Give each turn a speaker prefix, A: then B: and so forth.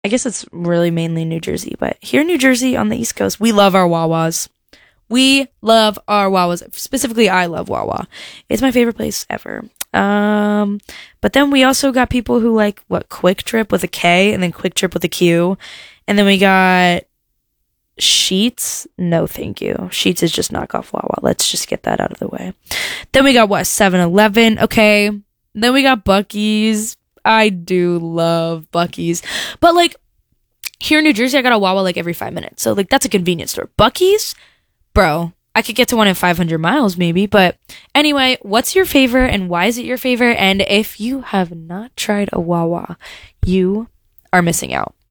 A: I guess it's really mainly New Jersey, but here in New Jersey on the East Coast, we love our Wawas. We love our Wawas. Specifically, I love Wawa. It's my favorite place ever. But then we also got people who like, Quick Trip with a K and then Quick Trip with a Q. And then we got Sheets. No, thank you. Sheets is just knockoff Wawa. Let's just get that out of the way. Then we got 7-Eleven. Okay. Then we got Buc-ee's. I do love Buc-ee's. But like, here in New Jersey, I got a Wawa like every 5 minutes. So like, that's a convenience store. Buc-ee's? Bro, I could get to one in 500 miles maybe. But anyway, what's your favorite and why is it your favorite? And if you have not tried a Wawa, you are missing out.